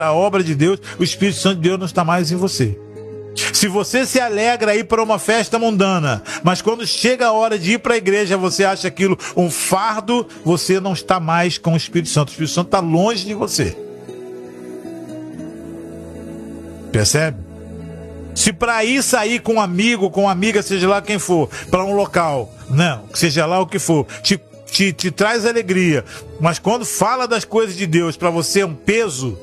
a obra de Deus, o Espírito Santo de Deus não está mais em você. Se você se alegra a ir para uma festa mundana, mas quando chega a hora de ir para a igreja, você acha aquilo um fardo, você não está mais com o Espírito Santo. O Espírito Santo está longe de você. Percebe? Se para ir sair com um amigo, com uma amiga, seja lá quem for, para um local, não, seja lá o que for, te traz alegria, mas quando fala das coisas de Deus, para você é um peso,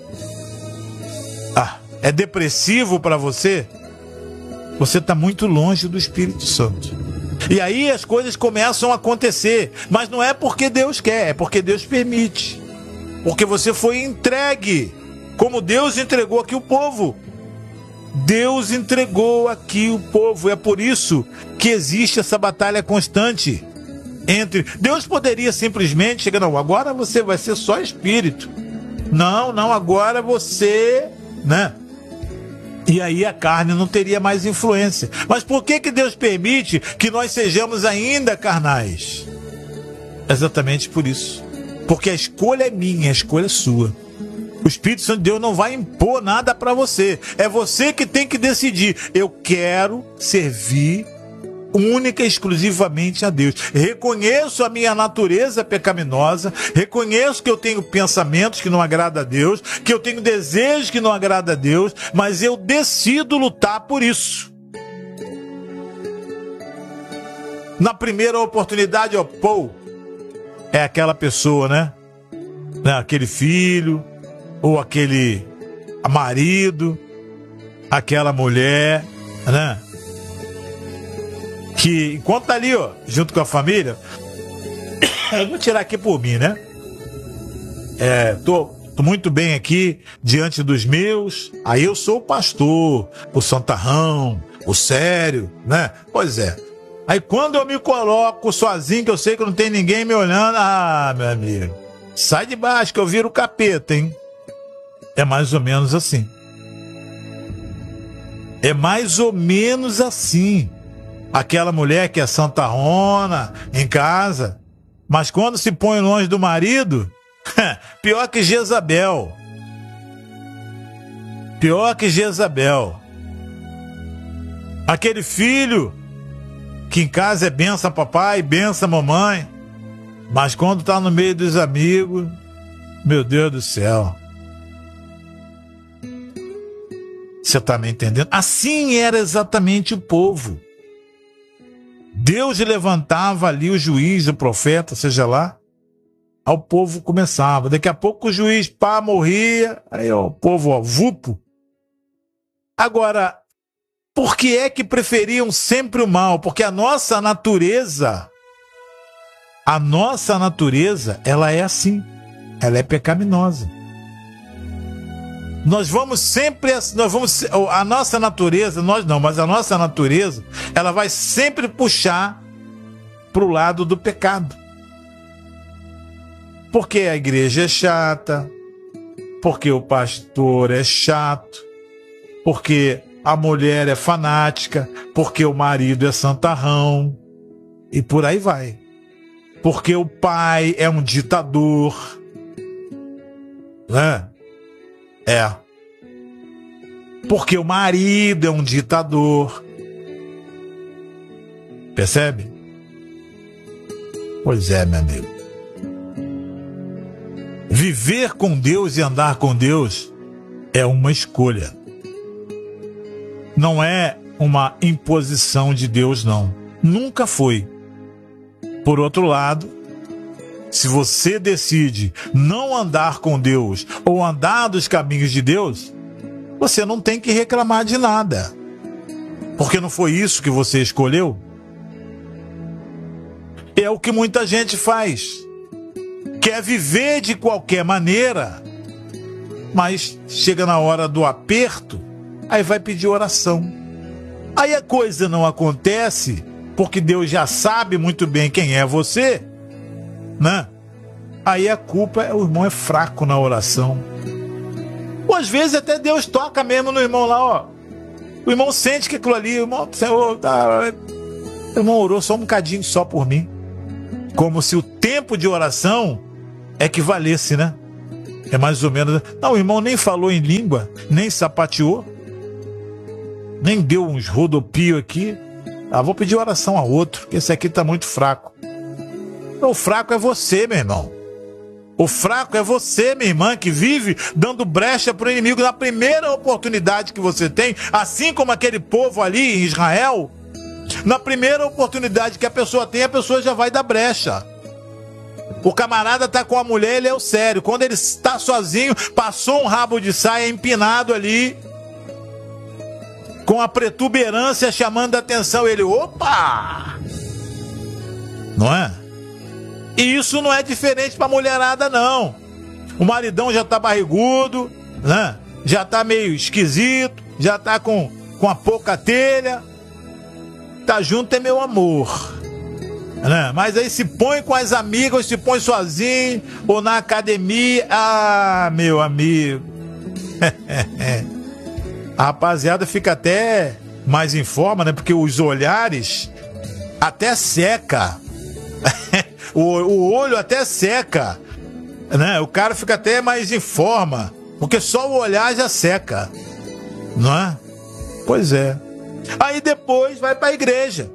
é depressivo para você, você está muito longe do Espírito Santo. E aí as coisas começam a acontecer, mas não é porque Deus quer, é porque Deus permite. Porque você foi entregue, como Deus entregou aqui o povo. Deus entregou aqui o povo. É por isso que existe essa batalha constante entre... Deus poderia simplesmente chegar, não, agora você vai ser só espírito. Não, agora você, né? E aí a carne não teria mais influência. Mas por que Deus permite que nós sejamos ainda carnais? Exatamente por isso. Porque a escolha é minha, a escolha é sua. O Espírito Santo de Deus não vai impor nada para você. É você que tem que decidir. Eu quero servir única e exclusivamente a Deus. Reconheço a minha natureza pecaminosa, reconheço que eu tenho pensamentos que não agradam a Deus, que eu tenho desejos que não agradam a Deus, mas eu decido lutar por isso. Na primeira oportunidade, é aquela pessoa, né? Aquele filho, ou aquele marido, aquela mulher, né? Que enquanto tá ali, junto com a família, eu vou tirar aqui por mim, né? Tô muito bem aqui diante dos meus. Aí eu sou o pastor, o santarrão, o sério, né? Pois é. Aí quando eu me coloco sozinho, que eu sei que não tem ninguém me olhando, meu amigo, sai de baixo que eu viro o capeta, hein? É mais ou menos assim. É mais ou menos assim. Aquela mulher que é santarrona em casa, mas quando se põe longe do marido, pior que Jezabel. Pior que Jezabel. Aquele filho que em casa é benção papai, benção mamãe, mas quando está no meio dos amigos, meu Deus do céu. Você está me entendendo? Assim era exatamente o povo. Deus levantava ali o juiz, o profeta, seja lá, aí o povo começava. Daqui a pouco o juiz, morria, aí o povo, vupo. Agora, por que é que preferiam sempre o mal? Porque a nossa natureza, ela é assim, ela é pecaminosa. A nossa natureza, nós não, mas a nossa natureza, ela vai sempre puxar para o lado do pecado. Porque a igreja é chata, porque o pastor é chato, porque a mulher é fanática, porque o marido é santarrão, e por aí vai. Porque o pai é um ditador, né? Porque o marido é um ditador. Percebe? Pois é, meu amigo. Viver com Deus e andar com Deus é uma escolha. Não é uma imposição de Deus, não. Nunca foi. Por outro lado, se você decide não andar com Deus ou andar dos caminhos de Deus, você não tem que reclamar de nada. Porque não foi isso que você escolheu. É o que muita gente faz. Quer viver de qualquer maneira, mas chega na hora do aperto, aí vai pedir oração. Aí a coisa não acontece, porque Deus já sabe muito bem quem é você, né? Aí a culpa o irmão é fraco na oração. Ou às vezes até Deus toca mesmo no irmão lá, O irmão sente que aquilo ali, o irmão orou só um bocadinho só por mim. Como se o tempo de oração equivalesse, né? É mais ou menos... Não, o irmão nem falou em língua, nem sapateou, nem deu uns rodopios aqui. Vou pedir oração a outro, porque esse aqui está muito fraco. O fraco é você, meu irmão. O fraco é você, minha irmã, que vive dando brecha para o inimigo na primeira oportunidade que você tem, assim como aquele povo ali em Israel. Na primeira oportunidade que a pessoa tem, a pessoa já vai dar brecha. O camarada está com a mulher, ele é o sério. Quando ele está sozinho, passou um rabo de saia empinado ali, com a protuberância chamando a atenção. Ele, opa! Não é? E isso não é diferente para a mulherada, não. O maridão já está barrigudo, né? Já está meio esquisito, já está com a pouca telha. Tá junto é meu amor. Né? Mas aí se põe com as amigas, ou se põe sozinho, ou na academia. Ah, meu amigo. A rapaziada fica até mais em forma, né? Porque os olhares até seca. O olho até seca, né? O cara fica até mais em forma, porque só o olhar já seca, não é? Pois é. Aí depois vai para a igreja.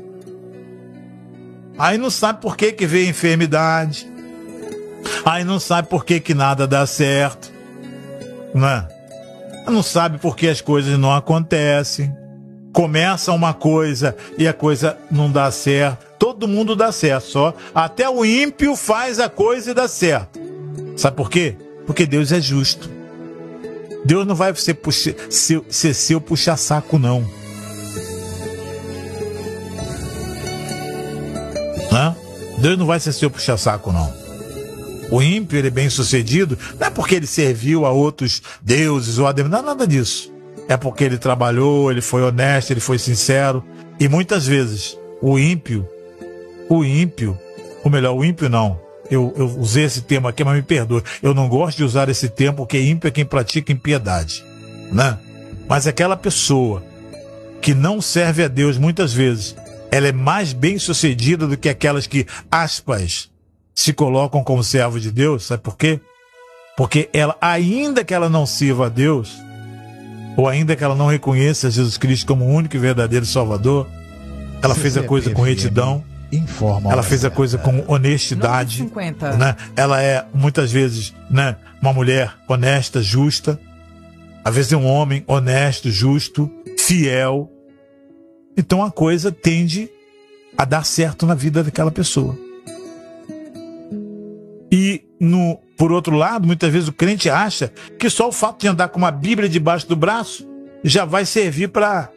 Aí não sabe por que veio enfermidade. Aí não sabe por que nada dá certo, né? Não sabe por que as coisas não acontecem. Começa uma coisa e a coisa não dá certo. Todo mundo dá certo, só até o ímpio faz a coisa e dá certo. Sabe por quê? Porque Deus é justo. Deus não vai ser seu puxa-saco, não. Hã? Deus não vai ser seu puxa-saco, não. O ímpio, ele é bem sucedido, não é porque ele serviu a outros deuses ou a demônios, não é nada disso. É porque ele trabalhou, ele foi honesto, ele foi sincero. E muitas vezes, o ímpio não. Eu usei esse termo aqui, mas me perdoe. Eu não gosto de usar esse termo, porque ímpio é quem pratica impiedade, né? Mas aquela pessoa que não serve a Deus, muitas vezes, ela é mais bem sucedida do que aquelas que, aspas, se colocam como servo de Deus. Sabe por quê? Porque ela, ainda que ela não sirva a Deus, ou ainda que ela não reconheça Jesus Cristo como o único e verdadeiro Salvador, ela fez a coisa com retidão, ela fez a coisa com honestidade, né? Ela é, muitas vezes, né, uma mulher honesta, justa, às vezes é um homem honesto, justo, fiel. Então a coisa tende a dar certo na vida daquela pessoa. E, por outro lado, muitas vezes o crente acha que só o fato de andar com uma Bíblia debaixo do braço já vai servir para...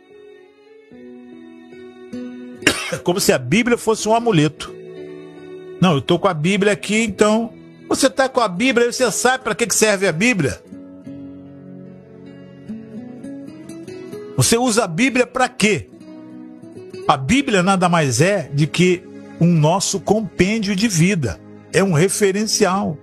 Como se a Bíblia fosse um amuleto. Não, eu estou com a Bíblia aqui, então... Você está com a Bíblia, você sabe para que serve a Bíblia? Você usa a Bíblia para quê? A Bíblia nada mais é do que um nosso compêndio de vida. É um referencial.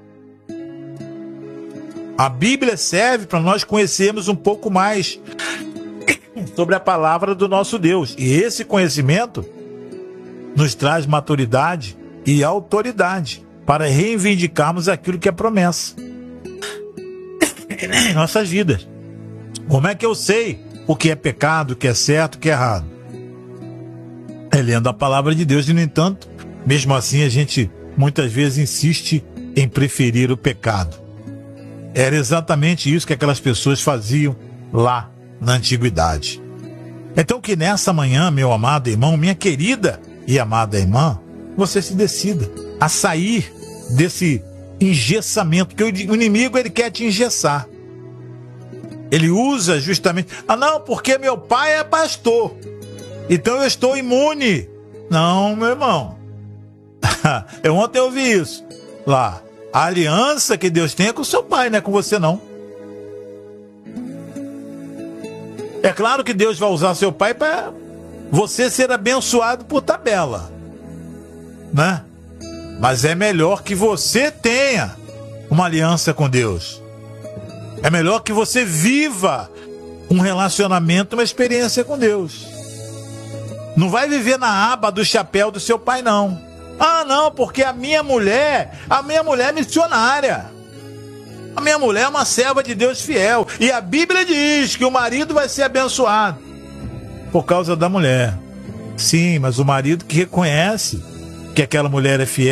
A Bíblia serve para nós conhecermos um pouco mais sobre a palavra do nosso Deus. E esse conhecimento nos traz maturidade e autoridade para reivindicarmos aquilo que é promessa em nossas vidas. Como é que eu sei o que é pecado, o que é certo, o que é errado? É lendo a palavra de Deus. E, no entanto, mesmo assim, a gente muitas vezes insiste em preferir o pecado. Era exatamente isso que aquelas pessoas faziam lá na antiguidade. Então que nessa manhã, meu amado irmão, minha querida e amada irmã, você se decida a sair desse engessamento, porque o inimigo, ele quer te engessar. Ele usa justamente, não, porque meu pai é pastor, então eu estou imune. Não, meu irmão. Eu ontem ouvi isso lá. A aliança que Deus tem é com o seu pai, não é com você, não. É claro que Deus vai usar seu pai para você ser abençoado por tabela, né? Mas é melhor que você tenha uma aliança com Deus. É melhor que você viva um relacionamento, uma experiência com Deus. Não vai viver na aba do chapéu do seu pai, não. Ah, não, porque a minha mulher é missionária. A minha mulher é uma serva de Deus fiel. E a Bíblia diz que o marido vai ser abençoado por causa da mulher. Sim, mas o marido que reconhece que aquela mulher é fiel,